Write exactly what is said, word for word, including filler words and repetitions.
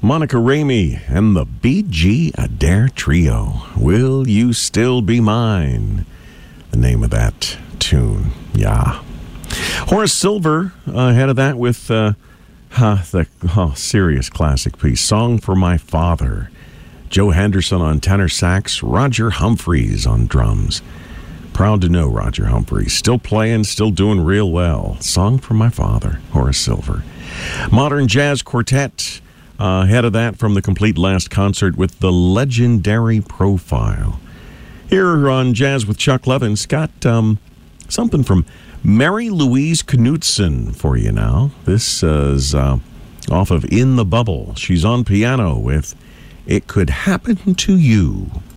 Monica Ramey and the B G Adair Trio. Will You Still Be Mine? The name of that tune. Yeah. Horace Silver uh, ahead of that with uh, uh, the oh, serious classic piece, Song for My Father. Joe Henderson on tenor sax, Roger Humphreys on drums. Proud to know Roger Humphreys. Still playing, still doing real well. Song for My Father, Horace Silver. Modern Jazz Quartet. Uh, ahead of that from the Complete Last Concert with the legendary Profile. Here on Jazz with Chuck Levins, got um, something from Mary Louise Knudsen for you now. This is uh, off of In the Bubble. She's on piano with It Could Happen to You.